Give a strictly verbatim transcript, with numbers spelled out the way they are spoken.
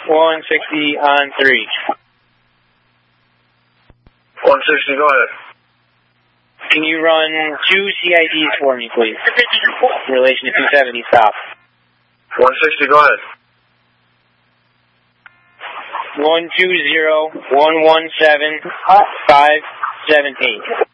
one sixty on three. one sixty, go ahead. Can you run two C I Ds for me, please? In relation to two seventy, stop. one sixty, go ahead. one two zero one one seven five seven eight.